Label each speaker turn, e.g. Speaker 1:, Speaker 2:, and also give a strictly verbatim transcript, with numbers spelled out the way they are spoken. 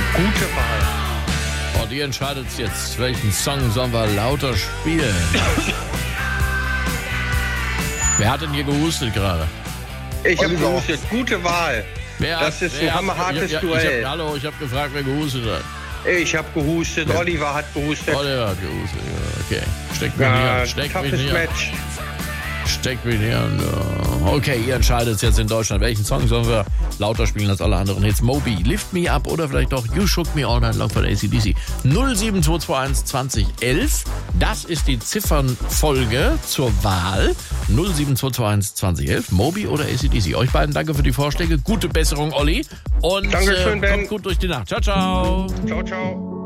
Speaker 1: Gute Wahl.
Speaker 2: Und ihr entscheidet jetzt, welchen Song sollen wir lauter spielen. Wer hat denn hier gehustet gerade?
Speaker 1: Ich habe gehustet. Gute Wahl.
Speaker 2: Wer
Speaker 1: das
Speaker 2: hat,
Speaker 1: ist ein hammerhartes
Speaker 2: ja, ja,
Speaker 1: Duell.
Speaker 2: Ich hab, hallo, ich habe gefragt, wer gehustet hat.
Speaker 1: Ich habe gehustet. Ja. Oliver hat gehustet.
Speaker 2: Oliver hat gehustet, ja, okay. Steckt mich
Speaker 1: ja,
Speaker 2: nicht an. Steckt mich nicht
Speaker 1: Match.
Speaker 2: an. Steckt mich nicht an. Okay, ihr entscheidet jetzt in Deutschland, welchen Song sollen wir lauter spielen als alle anderen Hits. Moby, Lift Me Up oder vielleicht auch You Shook Me All Night Long von A C D C. null sieben zwei zwei eins zwanzig elf. Das ist die Ziffernfolge zur Wahl. null sieben zwei zwei eins zwanzig elf. Moby oder A C D C. Euch beiden danke für die Vorschläge. Gute Besserung, Olli. Und
Speaker 1: Dankeschön,
Speaker 2: äh,
Speaker 1: Ben.
Speaker 2: kommt gut durch die Nacht. Ciao, ciao.
Speaker 1: Ciao, ciao.